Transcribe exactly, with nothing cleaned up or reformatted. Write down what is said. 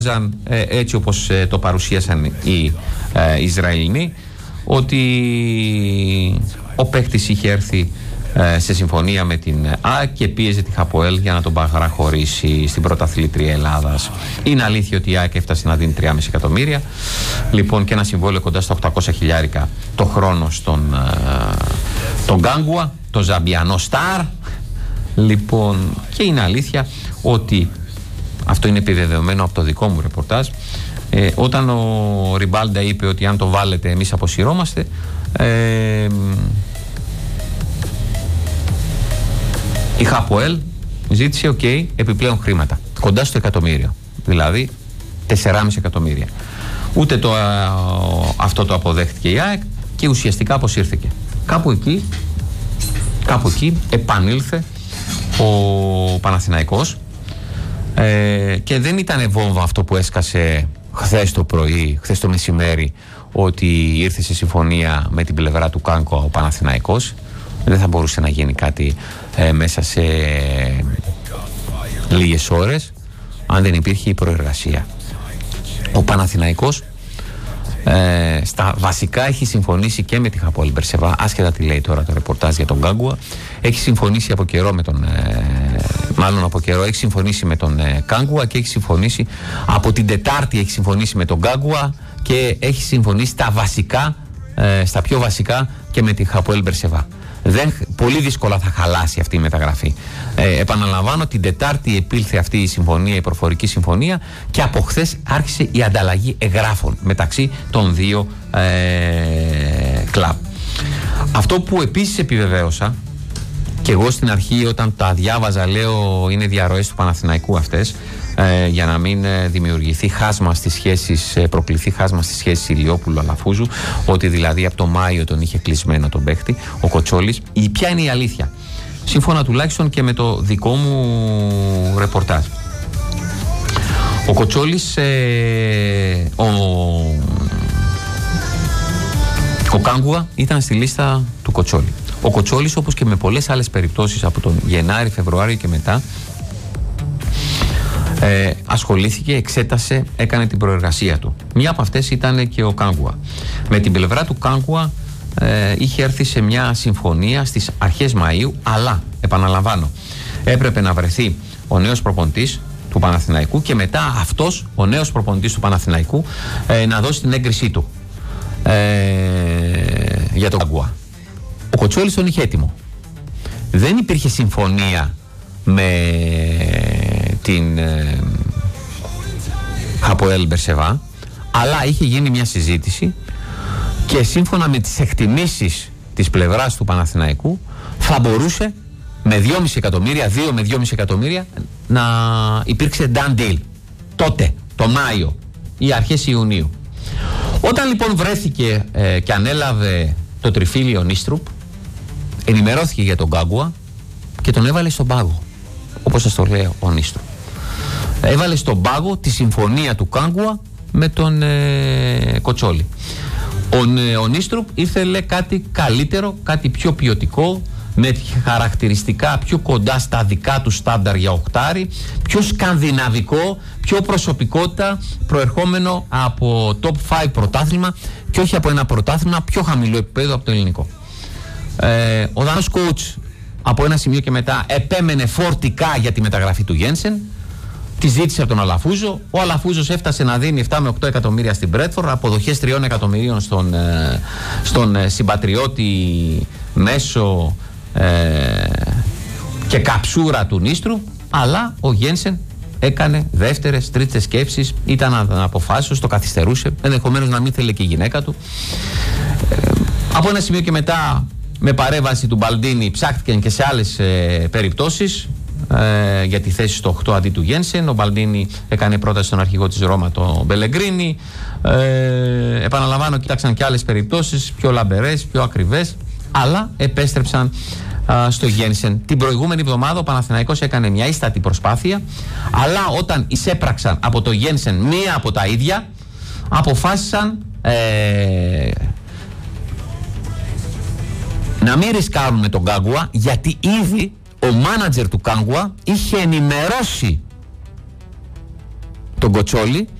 έτσι όπως το παρουσίασαν οι ε, Ισραηλινοί, ότι ο παίκτης είχε έρθει ε, σε συμφωνία με την ΑΕΚ και πίεζε τη Χαποέλ για να τον παραχωρήσει στην πρωταθλήτρια Ελλάδας. Είναι αλήθεια ότι η ΑΕΚ έφτασε να δίνει τρία κόμμα πέντε εκατομμύρια, λοιπόν, και ένα συμβόλαιο κοντά στα οκτακόσια χιλιάρικα το χρόνο στον ε, τον Γκάνγκουα, τον Ζαμπιανό Σταρ. Λοιπόν, και είναι αλήθεια ότι αυτό είναι επιβεβαιωμένο από το δικό μου ρεπορτάζ. Ε, όταν ο Ριμπάλντα είπε ότι αν το βάλετε εμείς αποσυρώμαστε, ε, η Χαποέλ ζήτησε οκ, okay, επιπλέον χρήματα, κοντά στο εκατομμύριο, δηλαδή τέσσερα κόμμα πέντε εκατομμύρια. Ούτε το, α, αυτό το αποδέχτηκε η ΑΕΚ και ουσιαστικά αποσύρθηκε. Κάπου εκεί, κάπου εκεί επανήλθε ο Παναθηναϊκός. Ε, και δεν ήταν βόμβα αυτό που έσκασε χθες το πρωί, χθες το μεσημέρι, ότι ήρθε σε συμφωνία με την πλευρά του Κάνκο ο Παναθηναϊκός. Δεν θα μπορούσε να γίνει κάτι ε, μέσα σε λίγες ώρες αν δεν υπήρχε η προεργασία. Ο Παναθηναϊκός ε, στα βασικά έχει συμφωνήσει και με τη Χαποέλ Μπερσεβά, άσχετα τι λέει τώρα το ρεπορτάζ για τον Γκάνγκουα. Έχει συμφωνήσει από καιρό με τον ε, μάλλον από καιρό έχει συμφωνήσει με τον ε, Γκάνγκουα και έχει συμφωνήσει από την Τετάρτη έχει συμφωνήσει με τον Γκάνγκουα και έχει συμφωνήσει τα βασικά, ε, στα πιο βασικά και με τη Χαποέλ Μπερσεβά. Δεν, πολύ δύσκολα θα χαλάσει αυτή η μεταγραφή. Ε, επαναλαμβάνω, την Τετάρτη επήλθε αυτή η συμφωνία, η προφορική συμφωνία, και από χθες άρχισε η ανταλλαγή εγγράφων μεταξύ των δύο ε, κλαμπ. Αυτό που επίσης επιβεβαίωσα και εγώ στην αρχή όταν τα διάβαζα, λέω είναι διαρροές του Παναθηναϊκού αυτές, ε, για να μην ε, δημιουργηθεί χάσμα στις σχέσεις, ε, προκληθεί χάσμα στις σχέσεις Ηλιόπουλου-Αλαφούζου, ότι δηλαδή από το Μάιο τον είχε κλεισμένο τον παίχτη, ο Κοτσόλης. Η, ποια είναι η αλήθεια, σύμφωνα τουλάχιστον και με το δικό μου ρεπορτάζ? Ο Κοτσόλης, ε, ο, ο Γκάνγκουα ήταν στη λίστα του Κοτσόλη. Ο Κοτσόλης, όπως και με πολλές άλλες περιπτώσεις από τον Γενάρη, Φεβρουάριο και μετά, ε, ασχολήθηκε, εξέτασε, έκανε την προεργασία του. Μία από αυτές ήταν και ο Γκάνγκουα. Με την πλευρά του Γκάνγκουα ε, είχε έρθει σε μια συμφωνία στις αρχές Μαΐου, αλλά, επαναλαμβάνω, έπρεπε να βρεθεί ο νέος προπονητής του Παναθηναϊκού και μετά αυτός, ο νέος προπονητής του Παναθηναϊκού, ε, να δώσει την έγκρισή του ε, για τον Γκάνγκουα. Ο Κοτσόλης τον είχε έτοιμο. Δεν υπήρχε συμφωνία με την ε, Χαποέλ Μπερσεβά, αλλά είχε γίνει μια συζήτηση και σύμφωνα με τις εκτιμήσεις της πλευράς του Παναθηναϊκού θα μπορούσε με δυόμισι εκατομμύρια, δύο με δυόμισι εκατομμύρια να υπήρξε done deal τότε, το Μάιο ή αρχές Ιουνίου. Όταν λοιπόν βρέθηκε ε, και ανέλαβε το τριφύλι ο Νίστρουπ, ενημερώθηκε για τον Γκάνγκουα και τον έβαλε στον πάγο, όπως σας το λέω ο Νίστρουπ. Έβαλε στον πάγο τη συμφωνία του Γκάνγκουα με τον ε, Κοτσόλη. Ο, ε, ο Νίστρουπ ήθελε κάτι καλύτερο, κάτι πιο ποιοτικό, με χαρακτηριστικά πιο κοντά στα δικά του στάνταρ για οχτάρι, πιο σκανδιναβικό, πιο προσωπικότητα, προερχόμενο από top πέντε πρωτάθλημα και όχι από ένα πρωτάθλημα πιο χαμηλό επίπεδο από το ελληνικό. Ε, ο Δανός coach από ένα σημείο και μετά επέμενε φορτικά για τη μεταγραφή του Γένσεν, τη ζήτησε από τον Αλαφούζο. Ο Αλαφούζος έφτασε να δίνει επτά με οκτώ εκατομμύρια στην Μπρέτφορντ, αποδοχές τριών εκατομμυρίων στον, στον συμπατριώτη μέσω ε, και καψούρα του Νίστρου, αλλά ο Γένσεν έκανε δεύτερες, τρίτες σκέψεις, ήταν αναποφάσιστος, το καθυστερούσε, ενδεχομένως να μην θέλει και η γυναίκα του. Ε, από ένα σημείο και μετά, με παρέμβαση του Μπαλντίνη, ψάχτηκαν και σε άλλες ε, περιπτώσεις ε, για τη θέση στο οκτώ αντί του Γένσεν. Ο Μπαλντίνη έκανε πρόταση στον αρχηγό της Ρώμα, τον Μπελεγκρίνη. Ε, επαναλαμβάνω, κοίταξαν και άλλες περιπτώσεις, πιο λαμπερές, πιο ακριβές, αλλά επέστρεψαν α, στο Γένσεν. Την προηγούμενη εβδομάδα ο Παναθηναϊκός έκανε μια ίστατη προσπάθεια, αλλά όταν εισέπραξαν από το Γένσεν μία από τα ίδια, αποφάσισαν ε, να μην ρισκάρουν με τον Γκάνγκουα, γιατί ήδη ο μάνατζερ του Γκάνγκουα είχε ενημερώσει τον Κοτσόλη